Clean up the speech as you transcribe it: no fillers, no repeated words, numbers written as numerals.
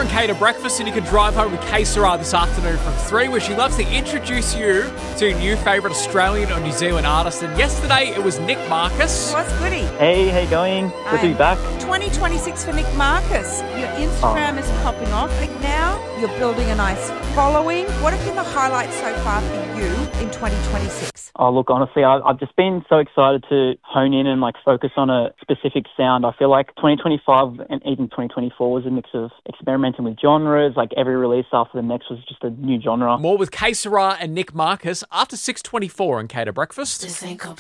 and Kate at breakfast, and you can drive home with Kay Sarah this afternoon from 3, where she loves to introduce you to your new favourite Australian or New Zealand artist. And yesterday it was Nick Marcus. What's goody? Hey, how you going? Good to be back. 2026 for Nick Marcus. Your Instagram is popping off big now. You're building a nice following. What have been the highlights so far for you in 2026? Oh, look, honestly, I've just been so excited to hone in and focus on a specific sound. I feel like 2025 and even 2024 was a mix of experimenting with genres. Every release after the next was just a new genre. More with Kay Sarah and Nick Marcus after 6:24 on Kate at breakfast. This ain't